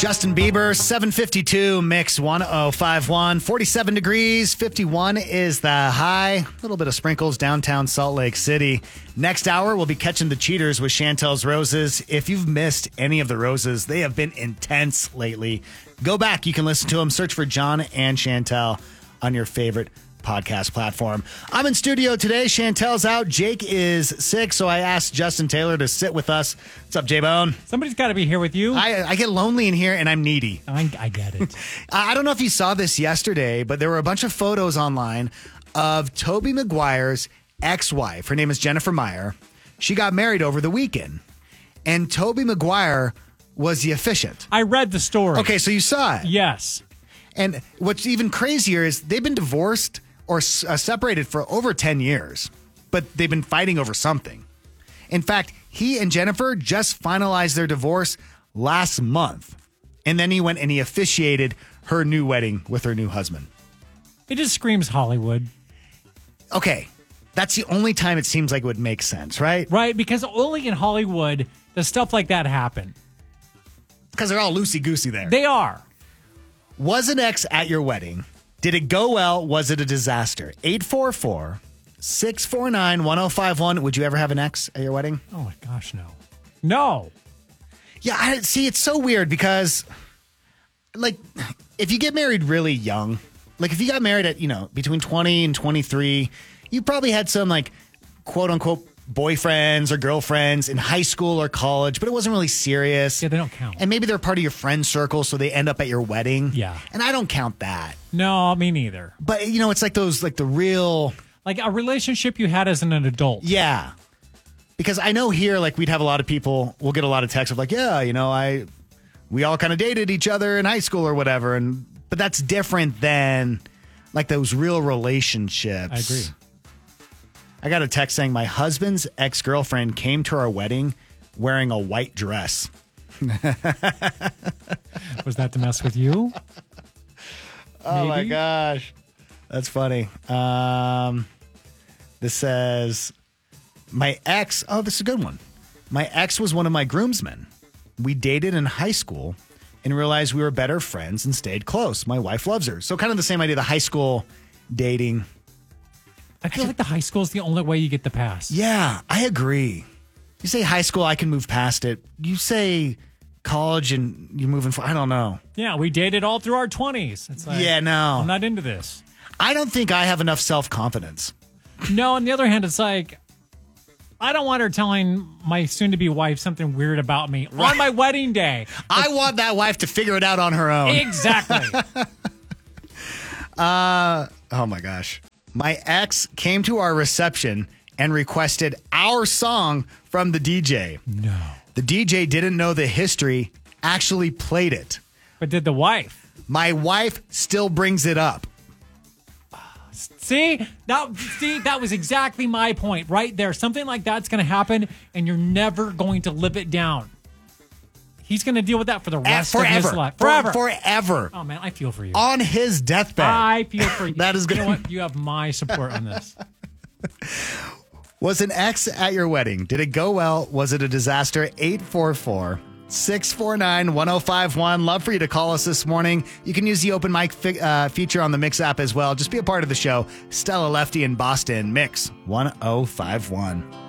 Justin Bieber, 752, Mix 1051, 47 degrees, 51 is the high. A little bit of sprinkles downtown Salt Lake City. Next hour, we'll be catching the cheaters with Chantel's Roses. If you've missed any of the Roses, they have been intense lately. Go back. You can listen to them. Search for John and Chantel on your favorite podcast platform. I'm in studio today. Chantel's out. Jake is sick, so I asked Justin Taylor to sit with us. What's up, J-Bone? Somebody's got to be here with you. I get lonely in here, and I'm needy. I get it. I don't know if you saw this yesterday, but there were a bunch of photos online of Tobey Maguire's ex-wife. Her name is Jennifer Meyer. She got married over the weekend, and Tobey Maguire was the officiant. I read the story. Okay, so you saw it. Yes. And what's even crazier is they've been divorced or separated for over 10 years, but they've been fighting over something. In fact, he and Jennifer just finalized their divorce last month. And then he went and he officiated her new wedding with her new husband. It just screams Hollywood. Okay, that's the only time it seems like it would make sense, right? Right, because only in Hollywood does stuff like that happen. Because they're all loosey-goosey there. They are. Was an ex at your wedding? Did it go well? Was it a disaster? 844-649-1051. Would you ever have an ex at your wedding? Oh, my gosh, no. No. Yeah, see, it's so weird because, like, if you get married really young, like if you got married at, between 20 and 23, you probably had some, like, quote-unquote boyfriends or girlfriends in high school or college, but it wasn't really serious. Yeah, they don't count. And maybe they're part of your friend circle, so they end up at your wedding. Yeah. And I don't count that. No, me neither. But, it's like those, like the real... Like a relationship you had as an adult. Yeah. Because I know here, like, we'd have a lot of people, we'll get a lot of texts of like, yeah, we all kind of dated each other in high school or whatever. But that's different than, like, those real relationships. I agree. I got a text saying my husband's ex-girlfriend came to our wedding wearing a white dress. Was that to mess with you? Oh, my gosh. That's funny. This says, my ex, this is a good one. My ex was one of my groomsmen. We dated in high school and realized we were better friends and stayed close. My wife loves her. So kind of the same idea, the high school dating. I feel like the high school is the only way you get the pass. Yeah, I agree. You say high school, I can move past it. You say college and you're moving forward. I don't know. Yeah, we dated all through our 20s. It's like, yeah, no. I'm not into this. I don't think I have enough self-confidence. No, on the other hand, it's like, I don't want her telling my soon-to-be wife something weird about me on my wedding day. I want that wife to figure it out on her own. Exactly. Oh, my gosh. My ex came to our reception and requested our song from the DJ. No. The DJ didn't know the history, actually played it. But did the wife? My wife still brings it up. See, that was exactly my point right there. Something like that's going to happen, and you're never going to live it down. He's going to deal with that for the rest of his life. Forever. Oh, man, I feel for you. On his deathbed. I feel for you. That is good. You know what? You have my support on this. Was an ex at your wedding? Did it go well? Was it a disaster? 844-649-1051. Love for you to call us this morning. You can use the open mic feature on the Mix app as well. Just be a part of the show. Stella Lefty in Boston, Mix 1051.